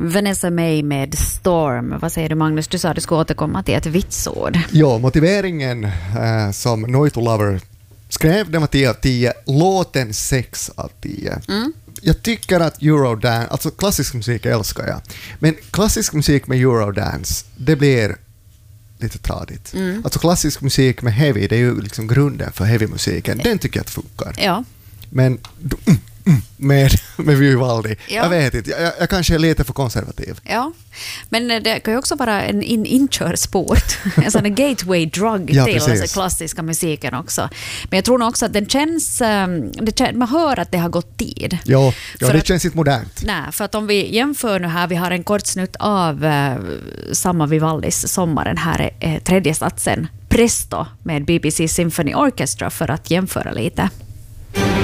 Vanessa May med Storm. Vad säger du, Magnus? Du sa att du skulle återkomma till ett vitsord. Ja, motiveringen som Noi to Lover skrev, den var 10 av 10. Låten 6 av 10. Jag tycker att Eurodance, alltså klassisk musik älskar jag, men klassisk musik med Eurodance, det blir lite tradigt. Alltså klassisk musik med heavy, det är ju liksom grunden för heavymusiken. Den tycker jag att funkar. Ja. Men med Vivaldi. Ja. Jag vet inte, jag kanske är lite för konservativ. Ja, men det kan ju också vara en inkörsport, en sån gateway drug Ja, till precis. alltså klassiska musiken också. Men jag tror nog också att den känns, man hör att det har gått tid. Ja, För det att- känns inte modernt. Nej, för att om vi jämför nu här, vi har en kort snutt av samma Vivaldis Sommaren, här är tredje satsen Presto med BBC Symphony Orchestra för att jämföra lite.